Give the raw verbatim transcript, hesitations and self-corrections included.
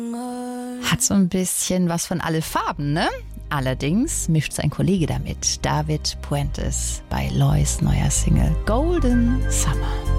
Hat so ein bisschen was von Alle Farben, ne? Allerdings mischt sein Kollege damit, David Puentes, bei Lois neuer Single Golden Summer.